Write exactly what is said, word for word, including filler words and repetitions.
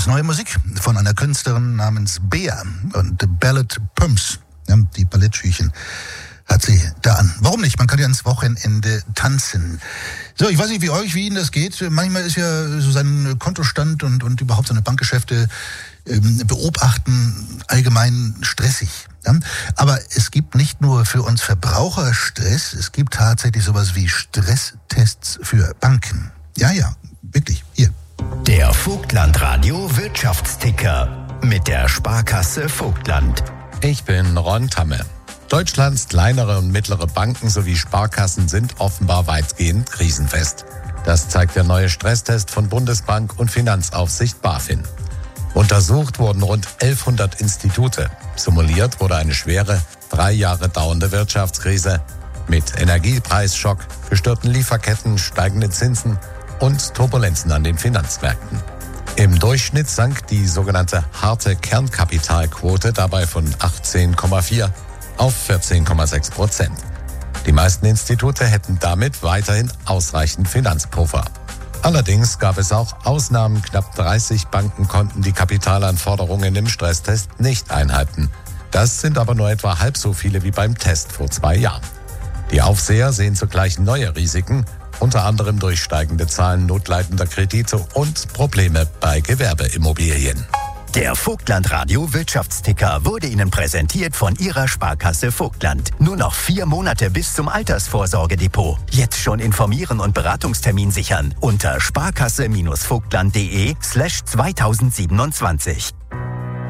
ist neue Musik von einer Künstlerin namens Bea und The Ballet Pumps. Ja, die Ballettschüchen hat sie da an. Warum nicht? Man kann ja ans Wochenende tanzen. So, ich weiß nicht, wie euch, wie Ihnen das geht. Manchmal ist ja so sein Kontostand und, und überhaupt seine Bankgeschäfte ähm, beobachten allgemein stressig. Ja? Aber es gibt nicht nur für uns Verbraucher Stress, es gibt tatsächlich sowas wie Stresstests für Banken. Ja, ja, wirklich, hier. Der Vogtland-Radio Wirtschaftsticker mit der Sparkasse Vogtland. Ich bin Ron Tamme. Deutschlands kleinere und mittlere Banken sowie Sparkassen sind offenbar weitgehend krisenfest. Das zeigt der neue Stresstest von Bundesbank und Finanzaufsicht BaFin. Untersucht wurden rund elfhundert Institute. Simuliert wurde eine schwere, drei Jahre dauernde Wirtschaftskrise mit Energiepreisschock, gestörten Lieferketten, steigenden Zinsen und Turbulenzen an den Finanzmärkten. Im Durchschnitt sank die sogenannte harte Kernkapitalquote dabei von achtzehn Komma vier auf vierzehn Komma sechs Prozent. Die meisten Institute hätten damit weiterhin ausreichend Finanzpuffer. Allerdings gab es auch Ausnahmen. Knapp dreißig Banken konnten die Kapitalanforderungen im Stresstest nicht einhalten. Das sind aber nur etwa halb so viele wie beim Test vor zwei Jahren. Die Aufseher sehen zugleich neue Risiken, unter anderem durch steigende Zahlen notleidender Kredite und Probleme bei Gewerbeimmobilien. Der Vogtland-Radio Wirtschaftsticker wurde Ihnen präsentiert von Ihrer Sparkasse Vogtland. Nur noch vier Monate bis zum Altersvorsorgedepot. Jetzt schon informieren und Beratungstermin sichern unter sparkasse-vogtland.de slash zweitausendsiebenundzwanzig.